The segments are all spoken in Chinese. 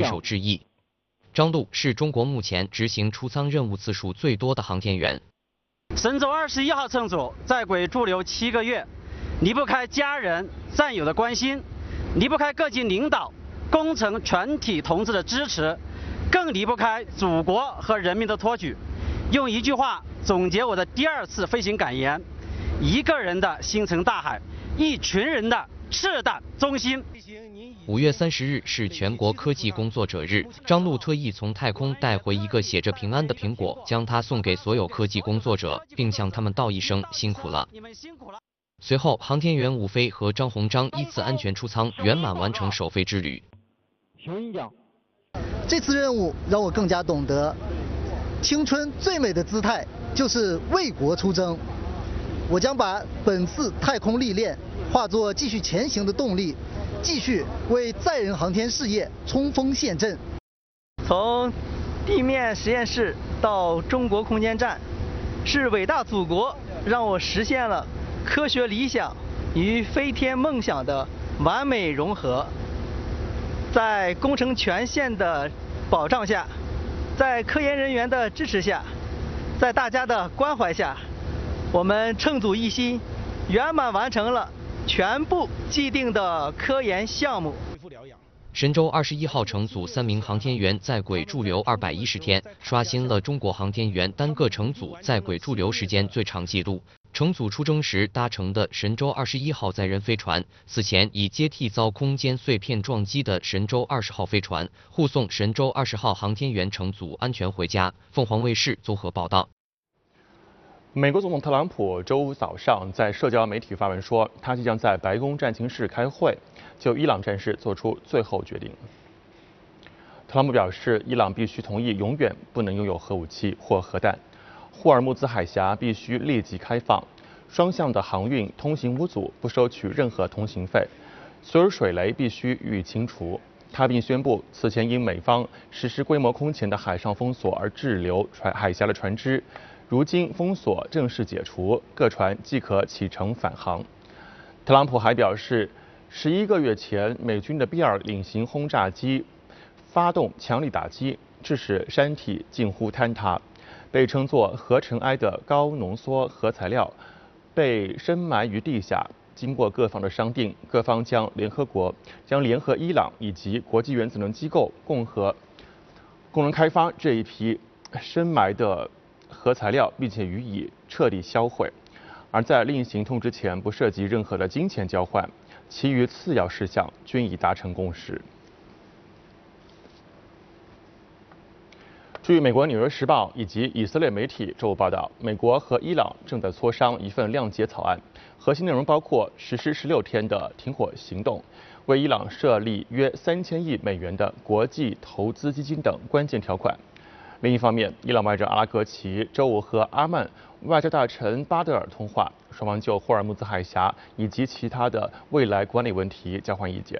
手致意。张璐是中国目前执行出舱任务次数最多的航天员。 神舟21号乘组在轨驻留7个月，离不开家人战友的关心，离不开各级领导、工程全体同志的支持，更离不开祖国和人民的托举。用一句话总结我的第2次飞行感言：一个人的星辰大海，一群人的赤胆忠心。 5月30日是全国科技工作者日，张璐特意从太空带回一个写着平安的苹果，将它送给所有科技工作者，并向他们道一声辛苦了。随后，航天员伍飞和张鸿章依次安全出舱，圆满完成首飞之旅。 这次任务让我更加懂得，青春最美的姿态就是为国出征。我将把本次太空历练化作继续前行的动力，继续为载人航天事业冲锋陷阵。 从地面实验室到中国空间站，是伟大祖国让我实现了科学理想与飞天梦想的完美融合。在工程权限的保障下，在科研人员的支持下，在大家的关怀下，我们乘组一心，圆满完成了全部既定的科研项目。 神舟21号乘组3名航天员在轨驻留210天，刷新了中国航天员单个乘组在轨驻留时间最长纪录。乘组出征时搭乘的神舟21号载人飞船，此前已接替遭空间碎片撞击的神舟20号飞船，护送神舟20号航天员乘组安全回家。凤凰卫视综合报道。 美国总统特朗普周五早上在社交媒体发文说，他即将在白宫战情室开会，就伊朗战事做出最后决定。特朗普表示，伊朗必须同意永远不能拥有核武器或核弹，霍尔木兹海峡必须立即开放，双向的航运通行无阻，不收取任何通行费，所有水雷必须予以清除。他并宣布，此前因美方实施规模空前的海上封锁而滞留海峡的船只，如今封锁正式解除，各船即可启程返航。特朗普还表示，11个月前美军的 B-2领型轰炸机发动强力打击，致使山体近乎坍塌。被称作核尘埃的高浓缩核材料被深埋于地下。经过各方的商定，各方将联合伊朗以及国际原子能机构共同开发这一批深埋的核材料，并且予以彻底销毁。而在另行通知前，不涉及任何的金钱交换，其余次要事项均已达成共识。据美国《纽约时报》以及以色列媒体周五报道，美国和伊朗正在磋商一份谅解草案，核心内容包括实施16天的停火行动，为伊朗设立约3000亿美元的国际投资基金等关键条款。另一方面，伊朗外长阿拉格齐周五和阿曼外交大臣巴德尔通话，双方就霍尔木兹海峡以及其他的未来管理问题交换意见。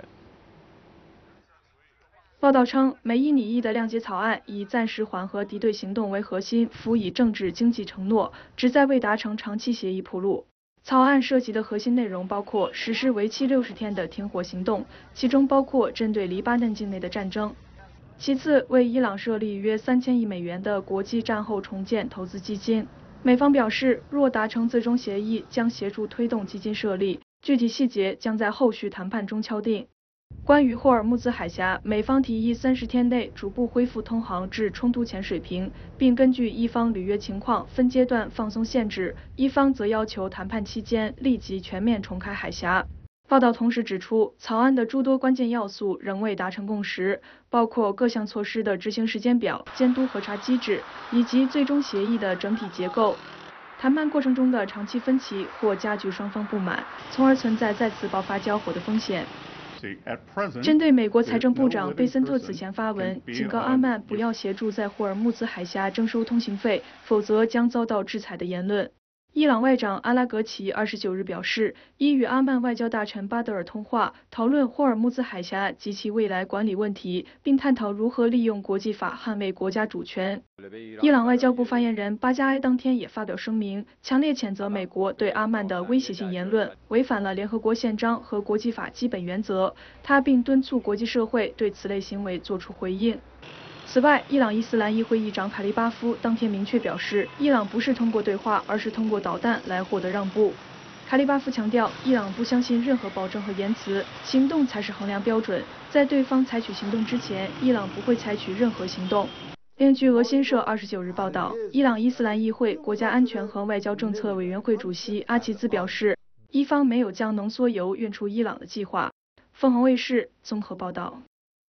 报道称，美伊拟议的谅解草案以暂时缓和敌对行动为核心，辅以政治经济承诺，旨在为达成长期协议铺路。草案涉及的核心内容包括实施为期60天的停火行动，其中包括针对黎巴嫩境内的战争。其次，为伊朗设立约3000亿美元的国际战后重建投资基金。美方表示，若达成最终协议，将协助推动基金设立，具体细节将在后续谈判中敲定。关于霍尔木兹海峡，美方提议30天内逐步恢复通航至冲突前水平，并根据伊方履约情况分阶段放松限制，伊方则要求谈判期间立即全面重开海峡。报道同时指出，草案的诸多关键要素仍未达成共识，包括各项措施的执行时间表、监督核查机制以及最终协议的整体结构。谈判过程中的长期分歧或加剧双方不满，从而存在再次爆发交火的风险。针对美国财政部长贝森特此前发文警告阿曼不要协助在霍尔木兹海峡征收通行费，否则将遭到制裁的言论， 伊朗外长阿拉格齐29日表示，已与阿曼外交大臣巴德尔通话，讨论霍尔木兹海峡及其未来管理问题，并探讨如何利用国际法捍卫国家主权。伊朗外交部发言人巴加埃当天也发表声明，强烈谴责美国对阿曼的威胁性言论，违反了联合国宪章和国际法基本原则。他并敦促国际社会对此类行为作出回应。此外，伊朗伊斯兰议会议长卡利巴夫当天明确表示，伊朗不是通过对话，而是通过导弹来获得让步。卡利巴夫强调，伊朗不相信任何保证和言辞，行动才是衡量标准。在对方采取行动之前，伊朗不会采取任何行动。另据俄新社29日报道，伊朗伊斯兰议会国家安全和外交政策委员会主席阿齐兹表示，伊方没有将浓缩铀运出伊朗的计划。凤凰卫视综合报道。